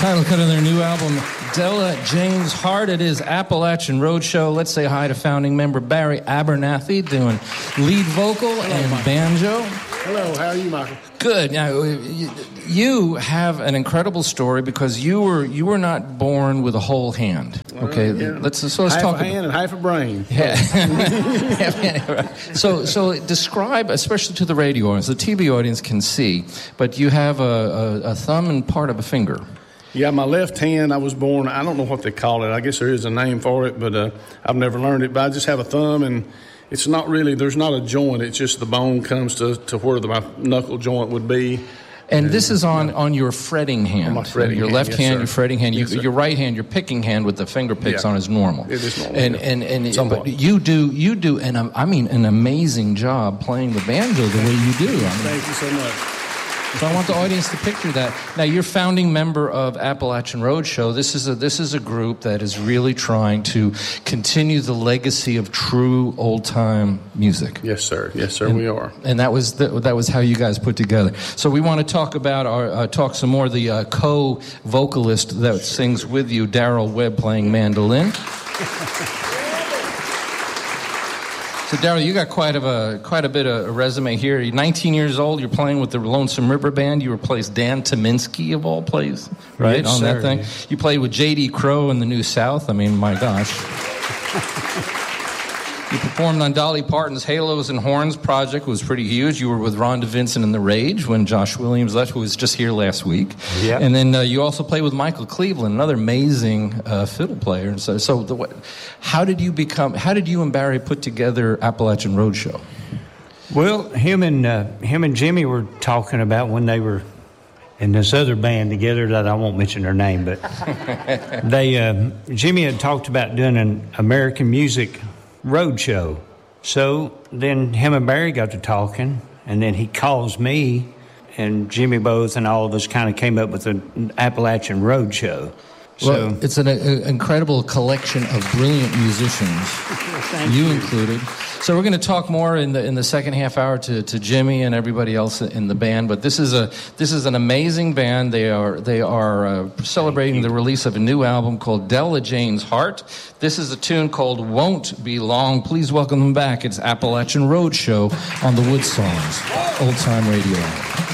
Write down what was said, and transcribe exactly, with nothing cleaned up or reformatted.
title cut of their new album, Della Jane's Heart. It is Appalachian Roadshow. Let's say hi to founding member Barry Abernathy doing lead vocal Hello, and Michael. Banjo. Hello, how are you, Michael? Good. Now, you have an incredible story because you were you were not born with a whole hand. Okay, uh, yeah. let's so let's half talk. Half a hand and half a brain. Yeah. so so describe, especially to the radio audience, the T V audience can see, but you have a, a, a thumb and part of a finger. Yeah, my left hand, I was born, I don't know what they call it. I guess there is a name for it, but uh, I've never learned it. But I just have a thumb, and it's not really, there's not a joint. It's just the bone comes to, to where the, my knuckle joint would be. And, and this is on, on your fretting hand. On my fretting your hand, left yes, hand, sir. your fretting hand. Yes, you, your right hand, your picking hand with the finger picks yeah. on is normal. It is normal. And yeah. and and, and but you do you do an I mean an amazing job playing the banjo the way you do. I mean, Thank you so much. So I want the audience to picture that. Now, you're founding member of Appalachian Roadshow. This is a this is a group that is really trying to continue the legacy of true old time music. Yes, sir. Yes, sir. And, we are. And that was the, that was how you guys put together. So we want to talk about our uh, talk some more. The uh, co-vocalist that sings with you, Daryl Webb, playing mandolin. So, Daryl, you got quite of a quite a bit of a resume here. You're nineteen years old. You're playing with the Lonesome River Band. You replaced Dan Tyminski, of all places, right, yes, on sir. that thing. You played with J D Crowe in the New South. I mean, my gosh. You performed on Dolly Parton's Halos and Horns project. It was pretty huge. You were with Rhonda Vincent in The Rage when Josh Williams left, who was just here last week. Yeah. And then uh, you also played with Michael Cleveland, another amazing uh, fiddle player. And so, so the, what, how did you become? How did you and Barry put together Appalachian Roadshow? Well, him and uh, him and Jimmy were talking about when they were in this other band together that I won't mention their name, but they uh, Jimmy had talked about doing an American music road show. So then him and Barry got to talking, and then he calls me, and Jimmy both and all of us kind of came up with an Appalachian Road Show. So, well, it's an a, incredible collection of brilliant musicians, you, you included. So we're going to talk more in the in the second half hour to, to Jimmy and everybody else in the band. But this is a this is an amazing band. They are they are uh, celebrating the release of a new album called Della Jane's Heart. This is a tune called Won't Be Long. Please welcome them back. It's Appalachian Roadshow on the Wood Songs Old Time Radio.